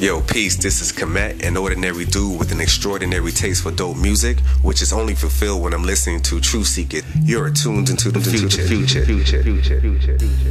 Yo, peace, this is Komet, an ordinary dude with an extraordinary taste for dope music, which is only fulfilled when I'm listening to Truth Seekers. You're tuned into the future.